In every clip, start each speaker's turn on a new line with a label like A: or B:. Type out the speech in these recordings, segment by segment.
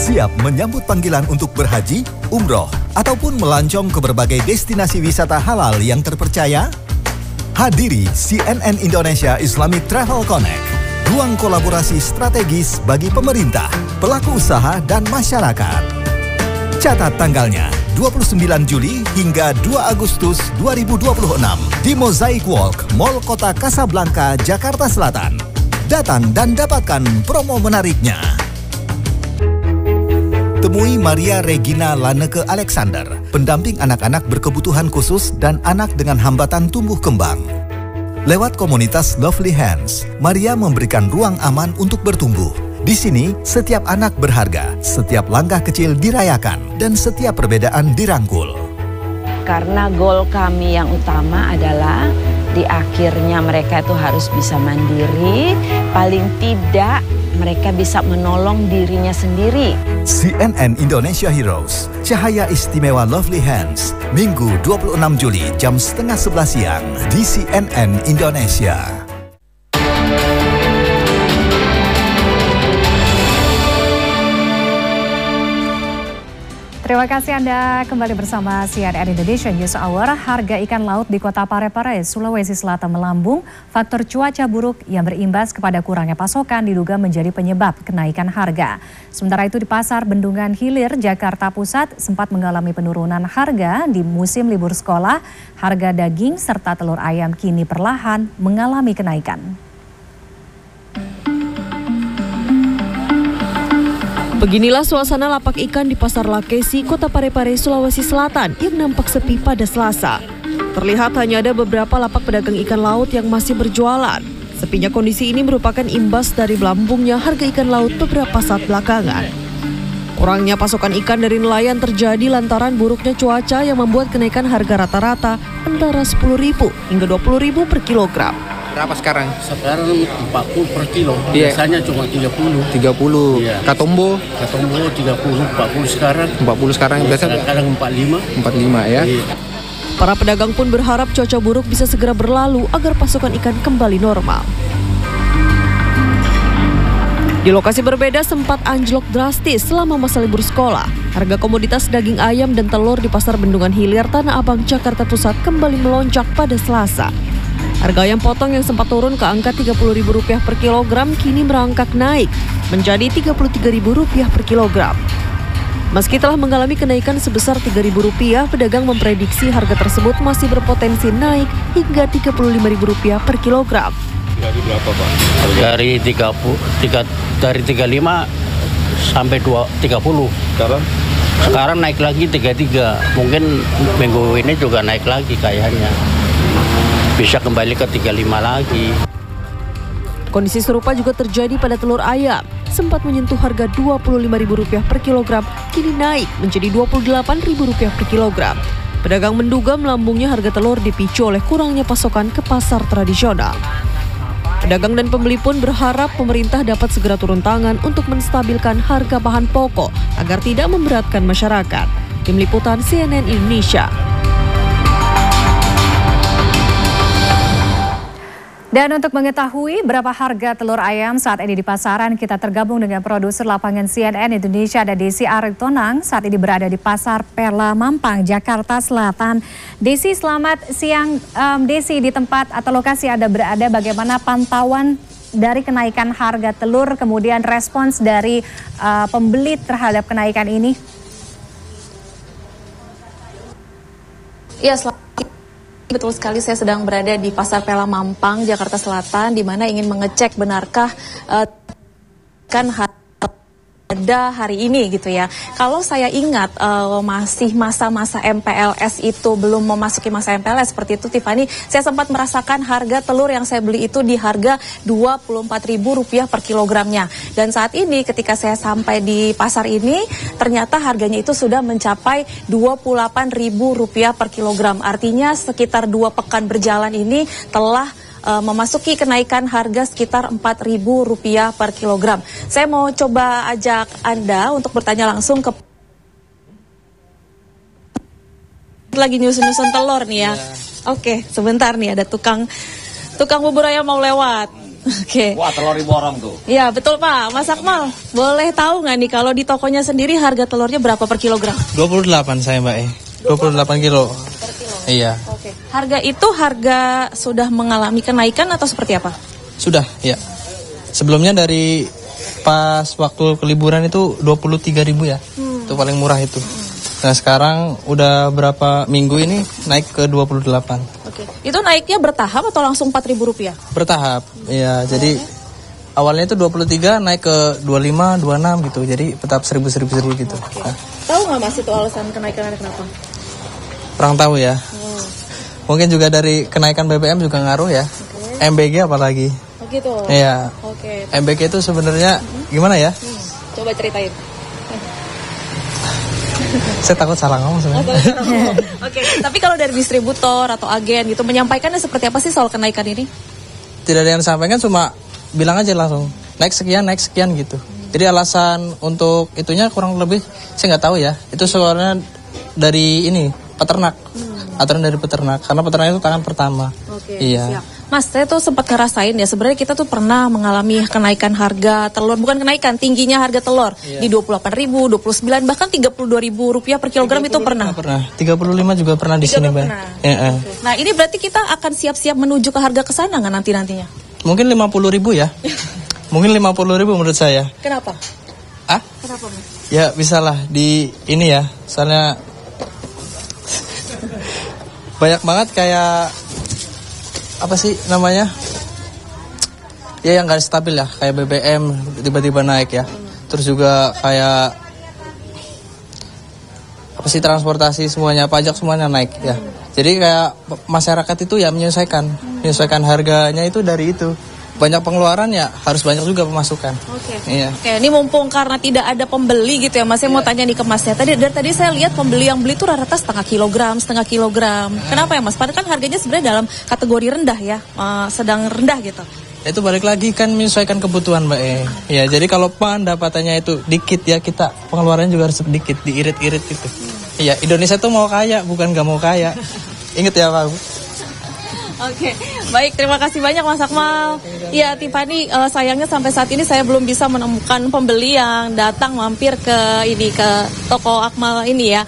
A: Siap menyambut panggilan untuk berhaji, umroh, ataupun melancong ke berbagai destinasi wisata halal yang terpercaya? Hadiri CNN Indonesia Islamic Travel Connect, ruang kolaborasi strategis bagi pemerintah, pelaku usaha, dan masyarakat. Catat tanggalnya, 29 Juli hingga 2 Agustus 2026 di Mosaic Walk, Mall Kota Kasablanka, Jakarta Selatan. Datang dan dapatkan promo menariknya. Temui Maria Regina Laneke Alexander, pendamping anak-anak berkebutuhan khusus dan anak dengan hambatan tumbuh kembang. Lewat komunitas Lovely Hands, Maria memberikan ruang aman untuk bertumbuh. Di sini, setiap anak berharga, setiap langkah kecil dirayakan, dan setiap perbedaan dirangkul.
B: Karena goal kami yang utama adalah di akhirnya mereka itu harus bisa mandiri, paling tidak mereka bisa menolong dirinya sendiri.
A: CNN Indonesia Heroes, Cahaya Istimewa Lovely Hands, Minggu 26 Juli jam 10:30 siang di CNN Indonesia.
C: Terima kasih Anda kembali bersama CNN Indonesia News Hour. Harga ikan laut di Kota Parepare, Sulawesi Selatan melambung. Faktor cuaca buruk yang berimbas kepada kurangnya pasokan diduga menjadi penyebab kenaikan harga. Sementara itu di Pasar Bendungan Hilir, Jakarta Pusat sempat mengalami penurunan harga di musim libur sekolah. Harga daging serta telur ayam kini perlahan mengalami kenaikan.
D: Beginilah suasana lapak ikan di Pasar Lakesi, Kota Parepare, Sulawesi Selatan yang nampak sepi pada Selasa. Terlihat hanya ada beberapa lapak pedagang ikan laut yang masih berjualan. Sepinya kondisi ini merupakan imbas dari melambungnya harga ikan laut beberapa saat belakangan. Kurangnya pasokan ikan dari nelayan terjadi lantaran buruknya cuaca yang membuat kenaikan harga rata-rata antara 10.000 hingga 20.000 per kilogram.
E: Berapa sekarang?
F: Sekarang 40 per kilo, biasanya cuma 30.
E: 30.
F: Iya.
E: Katombo?
F: Katombo 30, 40 sekarang.
E: 40 sekarang, biasanya?
F: Kadang 45.
E: 45 ya?
F: Iya.
D: Para pedagang pun berharap cuaca buruk bisa segera berlalu agar pasokan ikan kembali normal. Di lokasi berbeda sempat anjlok drastis selama masa libur sekolah. Harga komoditas daging ayam dan telur di Pasar Bendungan Hilir, Tanah Abang, Jakarta Pusat kembali melonjak pada Selasa. Harga ayam potong yang sempat turun ke angka Rp30.000 per kilogram kini merangkak naik menjadi Rp33.000 per kilogram. Meski telah mengalami kenaikan sebesar Rp3.000, pedagang memprediksi harga tersebut masih berpotensi naik hingga Rp35.000 per kilogram.
F: Dari berapa, Pak? Dari 35 sampai 30. Sekarang naik lagi 33. Mungkin minggu ini juga naik lagi kayaknya. Bisa kembali ke 35 lagi.
D: Kondisi serupa juga terjadi pada telur ayam. Sempat menyentuh harga Rp25.000 per kilogram, kini naik menjadi Rp28.000 per kilogram. Pedagang menduga melambungnya harga telur dipicu oleh kurangnya pasokan ke pasar tradisional. Pedagang dan pembeli pun berharap pemerintah dapat segera turun tangan untuk menstabilkan harga bahan pokok agar tidak memberatkan masyarakat. Tim Liputan CNN Indonesia.
C: Dan untuk mengetahui berapa harga telur ayam saat ini di pasaran, kita tergabung dengan produser lapangan CNN Indonesia, ada Desi Aritonang. Saat ini berada di Pasar Perla Mampang, Jakarta Selatan. Desi, selamat siang. Desi, di tempat atau lokasi Anda berada, bagaimana pantauan dari kenaikan harga telur, kemudian respons dari pembeli terhadap kenaikan ini?
G: Ya, betul sekali, saya sedang berada di Pasar Pela Mampang, Jakarta Selatan, di mana ingin mengecek benarkah kan ada hari ini gitu ya. Kalau saya ingat masih masa-masa MPLS itu belum memasuki masa MPLS seperti itu, Tiffany, saya sempat merasakan harga telur yang saya beli itu di harga Rp24.000 per kilogramnya. Dan saat ini ketika saya sampai di pasar ini, ternyata harganya itu sudah mencapai Rp28.000 per kilogram. Artinya sekitar 2 pekan berjalan ini telah memasuki kenaikan harga sekitar Rp4.000 per kilogram. Saya mau coba ajak Anda untuk bertanya langsung ke lagi nyusun-nyusun telur nih ya. Oke, sebentar nih ada tukang bubur ayam mau lewat. Oke.
H: Wah, telur 1.000 orang tuh.
G: Iya, betul Pak. Mas Akmal, boleh tahu nggak nih kalau di tokonya sendiri harga telurnya berapa per kilogram?
I: 28 saya Mbak 28 kilo.
G: Per kilo?
I: Iya.
G: Oke. Harga itu sudah mengalami kenaikan atau seperti apa?
I: Sudah, ya. Sebelumnya dari pas waktu keliburan itu 23.000 ya. Itu paling murah itu. Nah sekarang udah berapa minggu ini naik ke 28.
G: Oke. Itu naiknya bertahap atau langsung Rp4.000?
I: Bertahap, ya. Jadi awalnya itu 23 naik ke 25, 26 gitu. Jadi tetap 1.000 gitu.
G: Oke.
I: Nah,
G: Tahu nggak Mas itu alasan kenaikannya kenapa?
I: kurang tahu ya. Mungkin juga dari kenaikan BBM juga ngaruh ya. MBG apalagi.
G: Oh gitu.
I: Iya.
G: Oke.
I: MBG itu sebenarnya gimana ya?
G: Coba ceritain.
I: Saya takut salah ngomong sebenarnya.
G: Oke. Tapi kalau dari distributor atau agen gitu menyampaikannya seperti apa sih soal kenaikan ini?
I: Tidak ada yang disampaikan, cuma bilang aja langsung naik sekian gitu. Jadi alasan untuk itunya kurang lebih saya nggak tahu ya. Itu soalnya dari ini peternak, aturan dari peternak, karena peternak itu tangan pertama.
G: Oke,
I: iya.
G: siap. Mas, saya tuh sempat ngerasain ya, sebenarnya kita tuh pernah mengalami kenaikan harga telur, bukan kenaikan, tingginya harga telur di 28.000, 29, bahkan 32.000 rupiah per kilogram itu pernah.
I: Pernah, 35 juga pernah di sini, Mbak. Ya,
G: Nah, ini berarti kita akan siap-siap menuju ke harga kesana nggak nantinya?
I: Mungkin 50.000 ya. Mungkin 50.000 menurut saya.
G: Kenapa?
I: Ah?
G: Kenapa, Mas?
I: Ya, bisalah di ini ya, soalnya banyak banget kayak apa sih namanya, ya yang gak stabil ya, kayak BBM tiba-tiba naik ya. Terus juga kayak apa sih, transportasi semuanya, pajak semuanya naik ya. Jadi kayak masyarakat itu ya menyesuaikan harganya itu dari itu. Banyak pengeluaran ya harus banyak juga pemasukan.
G: Oke.
I: Iya.
G: Oke, ini mumpung karena tidak ada pembeli gitu ya Mas, saya mau tanya nih ke Masnya. Tadi saya lihat pembeli yang beli itu rata-rata setengah kilogram. Kenapa ya Mas? Padahal kan harganya sebenarnya dalam kategori rendah ya, sedang rendah gitu.
I: Itu balik lagi kan menyesuaikan kebutuhan Mbak Ya, jadi kalau pendapatannya itu dikit ya, kita pengeluarannya juga harus sedikit, diirit-irit gitu. Iya, Indonesia tuh mau kaya, bukan gak mau kaya. Ingat ya Pak.
G: Oke, baik, terima kasih banyak Mas Akmal. Iya, Tiffany, sayangnya sampai saat ini saya belum bisa menemukan pembeli yang datang mampir ke toko Akmal ini ya.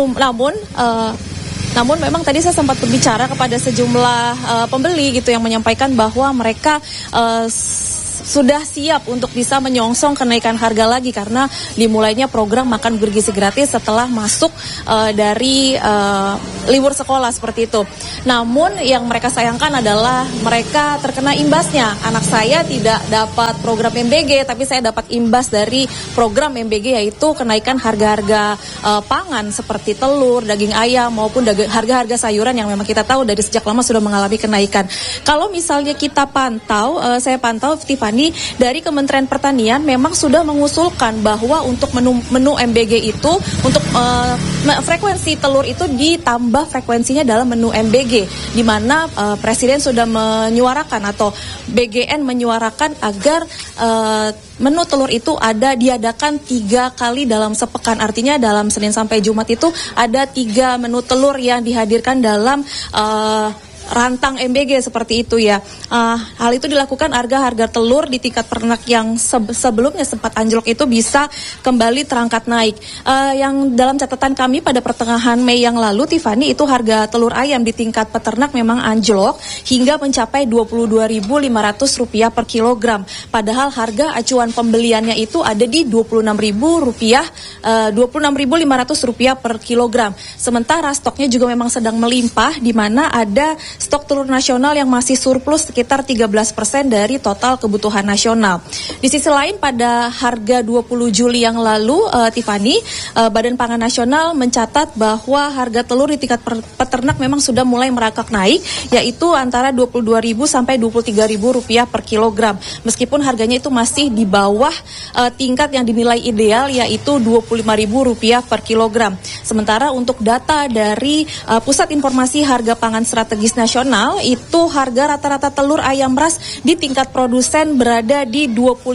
G: Namun memang tadi saya sempat berbicara kepada sejumlah pembeli gitu yang menyampaikan bahwa mereka sudah siap untuk bisa menyongsong kenaikan harga lagi karena dimulainya program makan bergizi gratis setelah masuk dari libur sekolah seperti itu. Namun yang mereka sayangkan adalah mereka terkena imbasnya. Anak saya tidak dapat program MBG, tapi saya dapat imbas dari program MBG, yaitu kenaikan harga-harga pangan seperti telur, daging ayam maupun harga-harga sayuran yang memang kita tahu dari sejak lama sudah mengalami kenaikan. Kalau misalnya kita pantau, saya pantau Tiffany, dari Kementerian Pertanian memang sudah mengusulkan bahwa untuk menu MBG itu untuk frekuensi telur itu ditambah frekuensinya dalam menu MBG, di mana Presiden sudah menyuarakan atau BGN menyuarakan agar menu telur itu diadakan 3 kali dalam sepekan. Artinya dalam Senin sampai Jumat itu ada 3 menu telur yang dihadirkan dalam rantang MBG seperti itu ya. Hal itu dilakukan agar harga telur di tingkat peternak yang sebelumnya sempat anjlok itu bisa kembali terangkat naik. Yang dalam catatan kami pada pertengahan Mei yang lalu, Tiffany, itu harga telur ayam di tingkat peternak memang anjlok hingga mencapai Rp22.500 per kilogram. Padahal harga acuan pembeliannya itu ada di Rp26.500 per kilogram. Sementara stoknya juga memang sedang melimpah, di mana ada stok telur nasional yang masih surplus sekitar 13% dari total kebutuhan nasional. Di sisi lain, pada harga 20 Juli yang lalu, Tiffany, Badan Pangan Nasional mencatat bahwa harga telur di tingkat peternak memang sudah mulai merangkak naik, yaitu antara Rp22.000 sampai Rp23.000 per kilogram. Meskipun harganya itu masih di bawah tingkat yang dinilai ideal, yaitu Rp25.000 per kilogram. Sementara untuk data dari Pusat Informasi Harga Pangan Strategis Nasional nasional itu harga rata-rata telur ayam ras di tingkat produsen berada di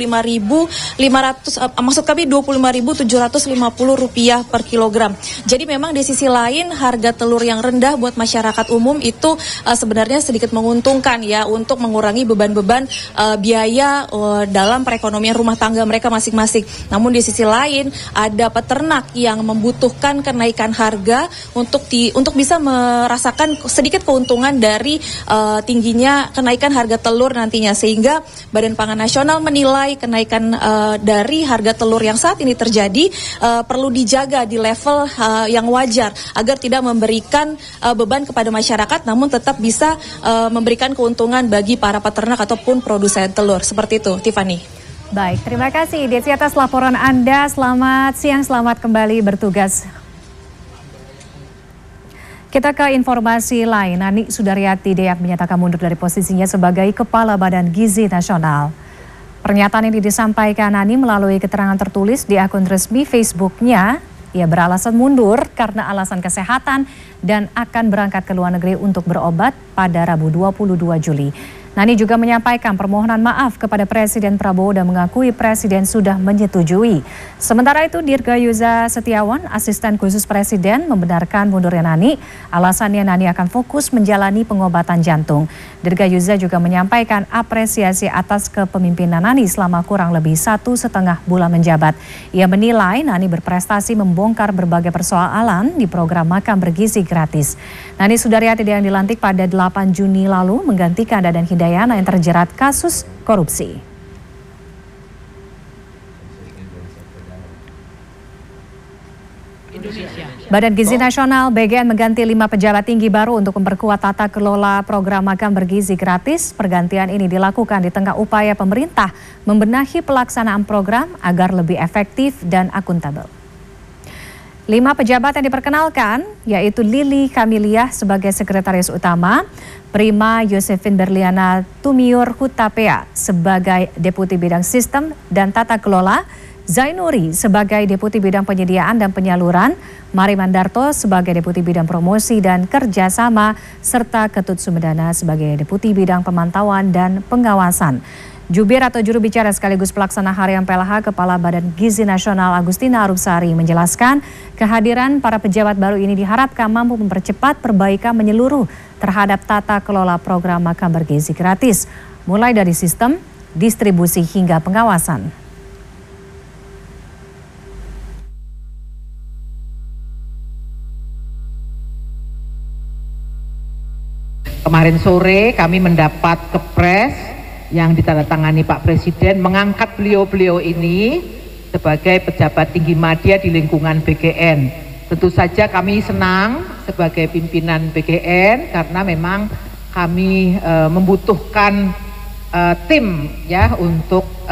G: Rp25.750 per kilogram. Jadi memang di sisi lain harga telur yang rendah buat masyarakat umum itu sebenarnya sedikit menguntungkan ya untuk mengurangi beban-beban biaya dalam perekonomian rumah tangga mereka masing-masing. Namun di sisi lain ada peternak yang membutuhkan kenaikan harga untuk bisa merasakan sedikit keuntungan dari tingginya kenaikan harga telur nantinya, sehingga Badan Pangan Nasional menilai kenaikan dari harga telur yang saat ini terjadi perlu dijaga di level yang wajar agar tidak memberikan beban kepada masyarakat, namun tetap bisa memberikan keuntungan bagi para peternak ataupun produsen telur. Seperti itu, Tiffany.
C: Baik, terima kasih Desi atas laporan Anda. Selamat siang, selamat kembali bertugas. Kita ke informasi lain. Nani Sudaryati Deak menyatakan mundur dari posisinya sebagai Kepala Badan Gizi Nasional. Pernyataan ini disampaikan Nani melalui keterangan tertulis di akun resmi Facebook-nya. Ia beralasan mundur karena alasan kesehatan dan akan berangkat ke luar negeri untuk berobat pada Rabu 22 Juli. Nani juga menyampaikan permohonan maaf kepada Presiden Prabowo dan mengakui Presiden sudah menyetujui. Sementara itu Dirgayuza Setiawan, asisten khusus Presiden, membenarkan mundurnya Nani. Alasannya Nani akan fokus menjalani pengobatan jantung. Dirgayuza juga menyampaikan apresiasi atas kepemimpinan Nani selama kurang lebih 1,5 bulan menjabat. Ia menilai Nani berprestasi membongkar berbagai persoalan di program makan bergizi gratis. Nani Sudaryati yang dilantik pada 8 Juni lalu menggantikan Dadan Hidayana yang terjerat kasus korupsi. Badan Gizi Nasional BGN mengganti 5 pejabat tinggi baru untuk memperkuat tata kelola program makan bergizi gratis. Pergantian ini dilakukan di tengah upaya pemerintah membenahi pelaksanaan program agar lebih efektif dan akuntabel. 5 pejabat yang diperkenalkan yaitu Lili Kamiliah sebagai Sekretaris Utama, Prima Yosefin Berliana Tumiur Hutapea sebagai Deputi Bidang Sistem dan Tata Kelola, Zainuri sebagai Deputi Bidang Penyediaan dan Penyaluran, Mari Mandarto sebagai Deputi Bidang Promosi dan Kerjasama, serta Ketut Sumedana sebagai Deputi Bidang Pemantauan dan Pengawasan. Jubir atau juru bicara sekaligus pelaksana harian PLH Kepala Badan Gizi Nasional Agustina Arupsari menjelaskan kehadiran para pejabat baru ini diharapkan mampu mempercepat perbaikan menyeluruh terhadap tata kelola program makan bergizi gratis, mulai dari sistem, distribusi hingga pengawasan.
H: Kemarin sore kami mendapat kepres yang ditandatangani Pak Presiden mengangkat beliau-beliau ini sebagai pejabat tinggi media di lingkungan BGN. Tentu saja kami senang sebagai pimpinan BGN karena memang kami membutuhkan tim ya untuk